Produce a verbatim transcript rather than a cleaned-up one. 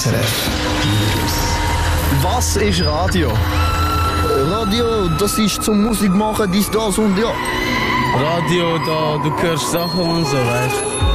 S R F News. Was ist Radio? Radio, das ist zum Musik machen, dies, das und ja. Radio, da, du hörst Sachen und so, weißt du.